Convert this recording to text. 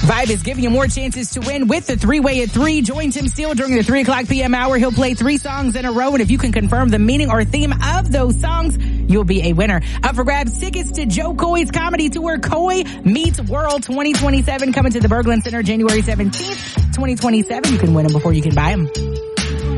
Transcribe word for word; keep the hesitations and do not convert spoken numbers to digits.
Vibe is giving you more chances to win with the three-way at three. Join Tim Steele during the three o'clock p.m. hour. He'll play three songs in a row, and if you can confirm the meaning or theme of those songs, you'll be a winner. Up for grabs, tickets to Joe Coy's comedy tour, Coy Meets World twenty twenty-seven, coming to the Berglund Center January seventeenth, twenty twenty-seven. You can win them before you can buy them.